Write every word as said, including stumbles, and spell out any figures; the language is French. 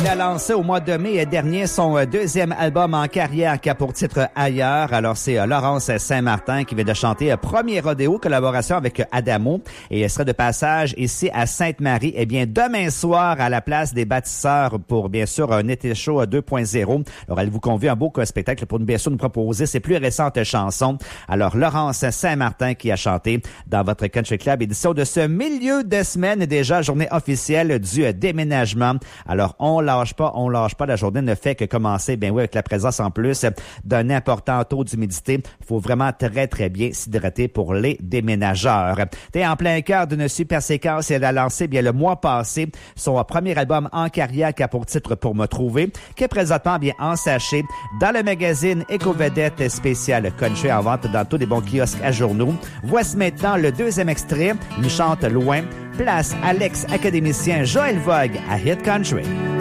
a lancé au mois de mai dernier son deuxième album en carrière qui a pour titre Ailleurs. Alors, c'est Laurence Saint-Martin qui vient de chanter Premier Rodéo, collaboration avec Adamo. Et elle sera de passage ici à Sainte-Marie. Eh bien, demain soir, à la place des Bâtisseurs pour, bien sûr, un été chaud deux point zéro. Alors, elle vous convie un beau spectacle pour, bien sûr, nous proposer ses plus récentes chansons. Alors, Laurence Saint-Martin qui a chanté dans votre Country Club, édition de ce milieu de semaine, déjà journée officielle du déménagement. Alors, on lâche pas, on lâche pas. La journée ne fait que commencer, bien oui, avec la présence en plus d'un important taux d'humidité. Il faut vraiment très, très bien s'hydrater pour les déménageurs. T'es en plein cœur d'une super séquence. Elle a lancé, bien, le mois passé, son premier album en carrière qui a pour titre Pour me trouver, qui est présentement, bien, en sachet dans le magazine Éco-Vedette spécial Country en vente dans tous les bons kiosques à journaux. Voici maintenant le deuxième extrait. Il chante Loin. Place à l'ex-académicien Joël Vogue à Hit Country.